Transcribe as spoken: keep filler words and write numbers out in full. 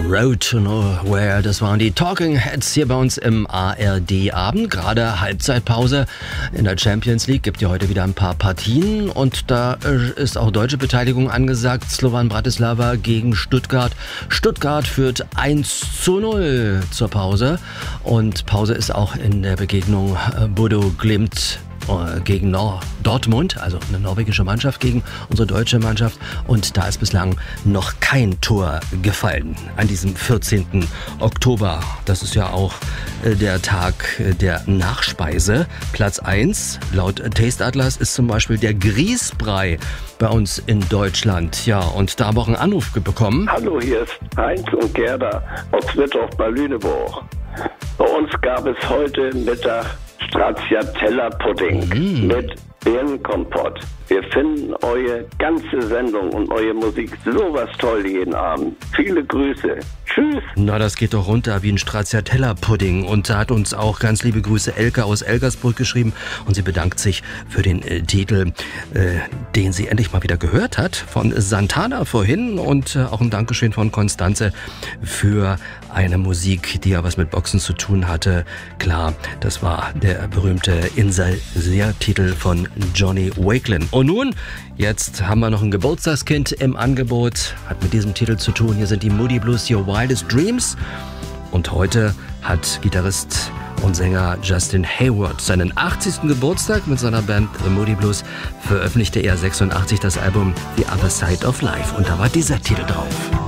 Road to Nowhere, das waren die Talking Heads hier bei uns im A R D-Abend. Gerade Halbzeitpause in der Champions League, gibt ja heute wieder ein paar Partien und da ist auch deutsche Beteiligung angesagt. Slovan Bratislava gegen Stuttgart. Stuttgart führt eins zu null zur Pause und Pause ist auch in der Begegnung Bodo Glimt gegen Nor- Dortmund, also eine norwegische Mannschaft gegen unsere deutsche Mannschaft. Und da ist bislang noch kein Tor gefallen an diesem vierzehnten Oktober. Das ist ja auch der Tag der Nachspeise. Platz eins laut Taste Atlas ist zum Beispiel der Grießbrei bei uns in Deutschland. Ja, und da haben wir auch einen Anruf bekommen. Hallo, hier ist Heinz und Gerda aus Wittorf bei Lüneburg. Bei uns gab es heute Mittag Stracciatella-Pudding mhm. mit Birnenkompott. Wir finden eure ganze Sendung und eure Musik sowas toll jeden Abend. Viele Grüße. Tschüss. Na, das geht doch runter wie ein Stracciatella-Pudding. Und da hat uns auch ganz liebe Grüße Elke aus Elgersburg geschrieben. Und sie bedankt sich für den äh, Titel, äh, den sie endlich mal wieder gehört hat, von Santana vorhin. Und äh, auch ein Dankeschön von Konstanze für eine Musik, die ja was mit Boxen zu tun hatte. Klar, das war der berühmte Insalsier-Titel von Johnny Wakelin. Und nun, jetzt haben wir noch ein Geburtstagskind im Angebot, hat mit diesem Titel zu tun. Hier sind die Moody Blues, Your Wildest Dreams. Und heute hat Gitarrist und Sänger Justin Hayward seinen achtzigsten Geburtstag mit seiner Band The Moody Blues. Veröffentlichte er sechsundachtzig das Album The Other Side of Life. Und da war dieser Titel drauf.